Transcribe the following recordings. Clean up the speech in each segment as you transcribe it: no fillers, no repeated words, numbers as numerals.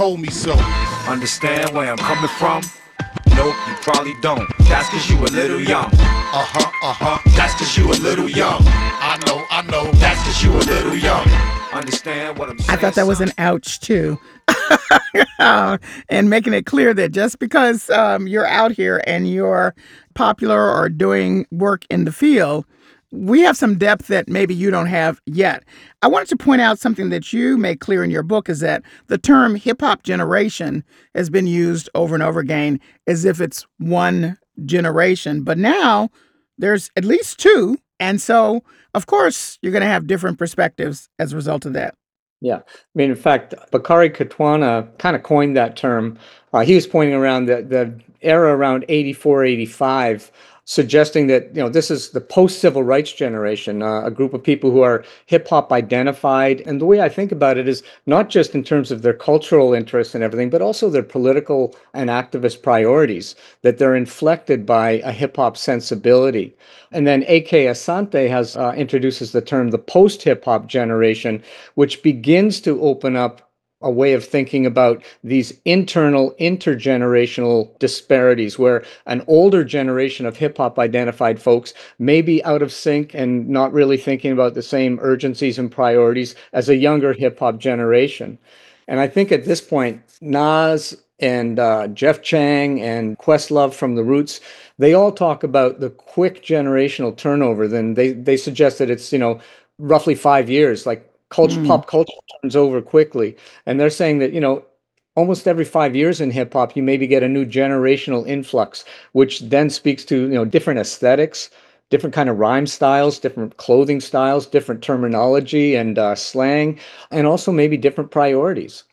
told me so. Understand where I'm coming from? Nope, you probably don't. That's cause you a little young. That's cause you a little young. I know. That's cause you a little young. Understand what I'm saying? I thought that was an ouch too. And making it clear that just because you're out here and you're popular or doing work in the field, we have some depth that maybe you don't have yet. I wanted to point out something that you make clear in your book is that the term hip hop generation has been used over and over again as if it's one generation. But now there's at least two. And so, of course, you're going to have different perspectives as a result of that. Yeah. I mean, in fact, Bakari Katwana kind of coined that term. He was pointing around the era around 84, 85, suggesting that, this is the post-civil rights generation, a group of people who are hip-hop identified. And the way I think about it is not just in terms of their cultural interests and everything, but also their political and activist priorities, that they're inflected by a hip-hop sensibility. And then A.K. Asante introduces the term the post-hip-hop generation, which begins to open up a way of thinking about these internal intergenerational disparities where an older generation of hip-hop identified folks may be out of sync and not really thinking about the same urgencies and priorities as a younger hip-hop generation. And I think at this point, Nas and Jeff Chang and Questlove from The Roots, they all talk about the quick generational turnover. Then they suggest that it's, roughly 5 years, like pop culture turns over quickly. And they're saying that, almost every 5 years in hip hop, you maybe get a new generational influx, which then speaks to, different aesthetics, different kind of rhyme styles, different clothing styles, different terminology and slang, and also maybe different priorities.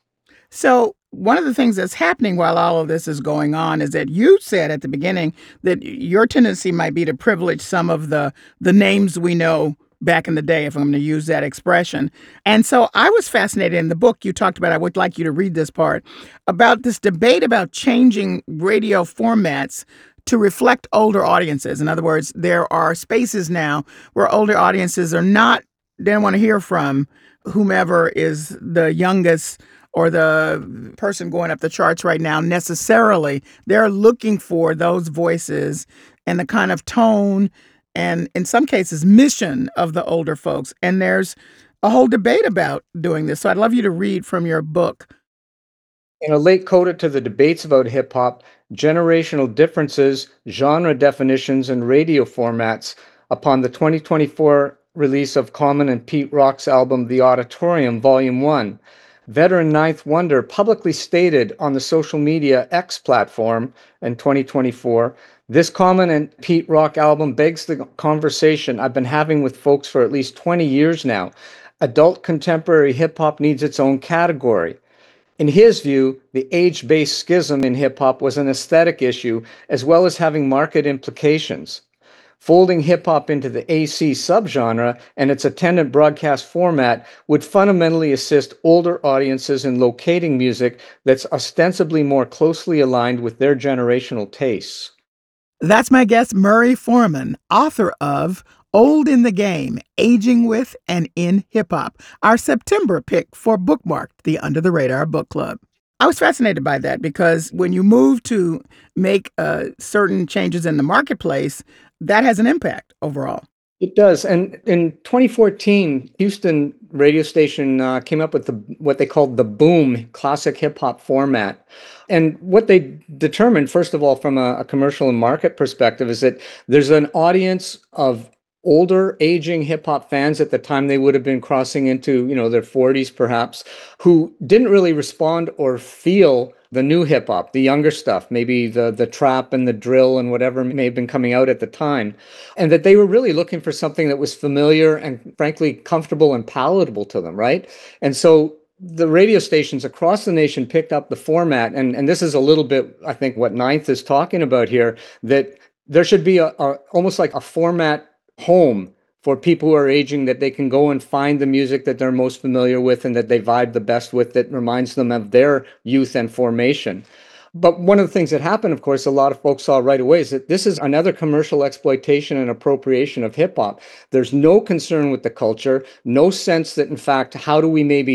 So one of the things that's happening while all of this is going on is that you said at the beginning that your tendency might be to privilege some of the names we know back in the day, if I'm going to use that expression. And so I was fascinated in the book you talked about, I would like you to read this part, about this debate about changing radio formats to reflect older audiences. In other words, there are spaces now where older audiences they don't want to hear from whomever is the youngest or the person going up the charts right now necessarily. They're looking for those voices and the kind of tone and in some cases, mission of the older folks. And there's a whole debate about doing this. So I'd love you to read from your book. In a late coda to the debates about hip hop, generational differences, genre definitions, and radio formats upon the 2024 release of Common and Pete Rock's album, The Auditorium, Volume 1, veteran Ninth Wonder publicly stated on the social media X platform in 2024, this Common and Pete Rock album begs the conversation I've been having with folks for at least 20 years now. Adult contemporary hip-hop needs its own category. In his view, the age-based schism in hip-hop was an aesthetic issue as well as having market implications. Folding hip-hop into the AC subgenre and its attendant broadcast format would fundamentally assist older audiences in locating music that's ostensibly more closely aligned with their generational tastes. That's my guest, Murray Foreman, author of Old in the Game, Aging with and in Hip Hop, our September pick for Bookmarked, the Under the Radar Book Club. I was fascinated by that because when you move to make certain changes in the marketplace, that has an impact overall. It does. And in 2014, Houston radio station came up with what they called the Boom classic hip hop format. And what they determined, first of all, from a commercial and market perspective, is that there's an audience of older aging hip hop fans at the time they would have been crossing into, their 40s perhaps, who didn't really respond or feel the new hip hop, the younger stuff, maybe the trap and the drill and whatever may have been coming out at the time. And that they were really looking for something that was familiar and frankly comfortable and palatable to them, right? And so the radio stations across the nation picked up the format. And this is a little bit, I think, what Ninth is talking about here, that there should be almost like a format home for people who are aging, that they can go and find the music that they're most familiar with and that they vibe the best with, that reminds them of their youth and formation. But one of the things that happened, of course, a lot of folks saw right away is that this is another commercial exploitation and appropriation of hip hop. There's no concern with the culture, no sense that, in fact, how do we maybe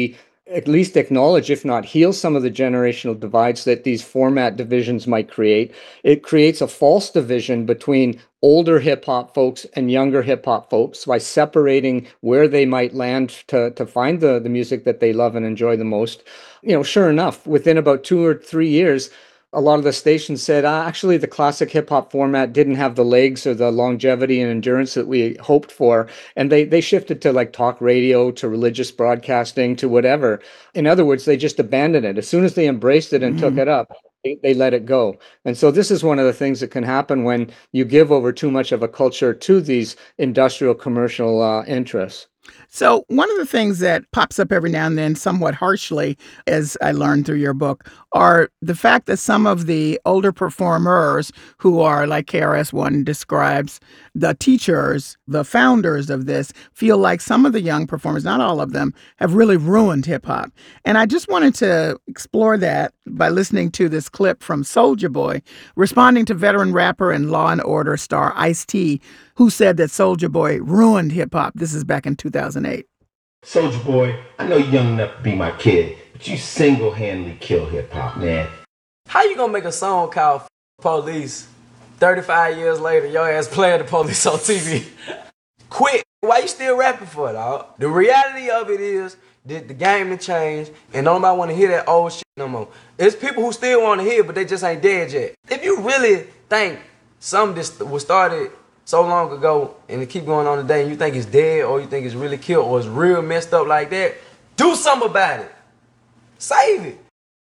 at least acknowledge, if not heal, some of the generational divides that these format divisions might create. It creates a false division between older hip hop folks and younger hip hop folks by separating where they might land to find the music that they love and enjoy the most. Sure enough, within about 2 or 3 years, a lot of the stations said, actually, the classic hip hop format didn't have the legs or the longevity and endurance that we hoped for. And they shifted to like talk radio, to religious broadcasting, to whatever. In other words, they just abandoned it. As soon as they embraced it and took it up, they let it go. And so this is one of the things that can happen when you give over too much of a culture to these industrial commercial interests. So one of the things that pops up every now and then, somewhat harshly, as I learned through your book, are the fact that some of the older performers who are, like KRS-One describes, the teachers, the founders of this, feel like some of the young performers, not all of them, have really ruined hip hop. And I just wanted to explore that by listening to this clip from Soulja Boy, responding to veteran rapper and Law and Order star Ice-T, who said that Soulja Boy ruined hip hop. This is back in 2008. Soulja Boy, I know you're young enough to be my kid, but you single-handedly killed hip hop, man. How you gonna make a song called Police 35 years later, your ass playing the police on TV? Quit. Why you still rapping for it, dog? The reality of it is that the game has changed and nobody want to hear that old shit no more. There's people who still want to hear it, but they just ain't dead yet. If you really think something that was started so long ago and it keep going on today and you think it's dead or you think it's really killed or it's real messed up like that, do something about it. Save it.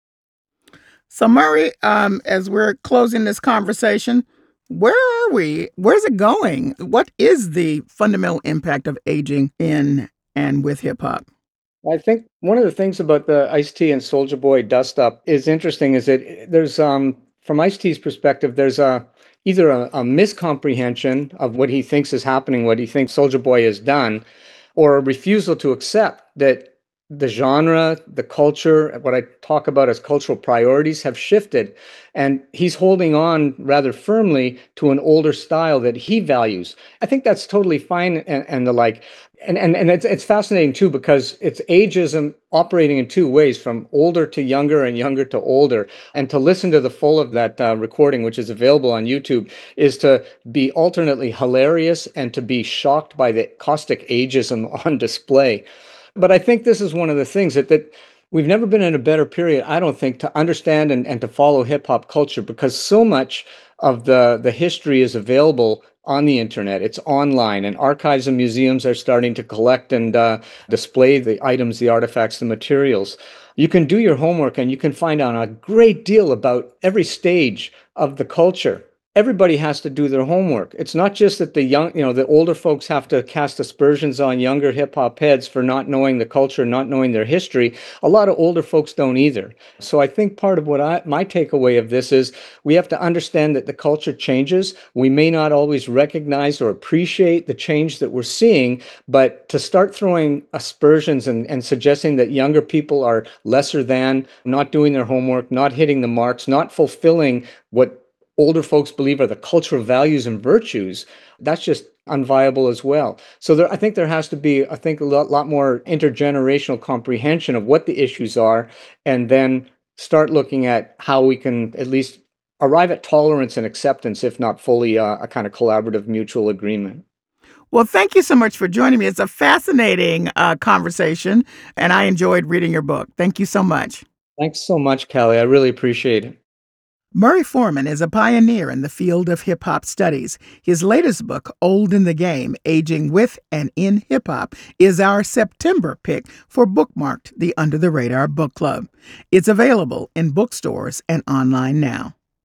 So Murray, as we're closing this conversation, where are we? Where's it going? What is the fundamental impact of aging in and with hip hop? I think one of the things about the Ice-T and Soulja Boy dust up is interesting is that there's, from Ice-T's perspective, there's either a miscomprehension of what he thinks is happening, what he thinks Soulja Boy has done, or a refusal to accept that the genre, the culture, what I talk about as cultural priorities have shifted. And he's holding on rather firmly to an older style that he values. I think that's totally fine and the like. And it's fascinating too, because it's ageism operating in two ways, from older to younger and younger to older. And to listen to the full of that recording, which is available on YouTube, is to be alternately hilarious and to be shocked by the caustic ageism on display. But I think this is one of the things that we've never been in a better period, I don't think, to understand and to follow hip hop culture, because so much of the history is available on the internet. It's online, and archives and museums are starting to collect and display the items, the artifacts, the materials. You can do your homework and you can find out a great deal about every stage of the culture. Everybody has to do their homework. It's not just that the older folks have to cast aspersions on younger hip hop heads for not knowing the culture, not knowing their history. A lot of older folks don't either. So I think part of what my takeaway of this is we have to understand that the culture changes. We may not always recognize or appreciate the change that we're seeing, but to start throwing aspersions and suggesting that younger people are lesser than, not doing their homework, not hitting the marks, not fulfilling what older folks believe are the cultural values and virtues, that's just unviable as well. So I think there has to be, a lot more intergenerational comprehension of what the issues are, and then start looking at how we can at least arrive at tolerance and acceptance, if not fully a kind of collaborative mutual agreement. Well, thank you so much for joining me. It's a fascinating conversation, and I enjoyed reading your book. Thank you so much. Thanks so much, Callie. I really appreciate it. Murray Foreman is a pioneer in the field of hip-hop studies. His latest book, Old in the Game, Aging with and in Hip-Hop, is our September pick for Bookmarked, the Under the Radar Book Club. It's available in bookstores and online now.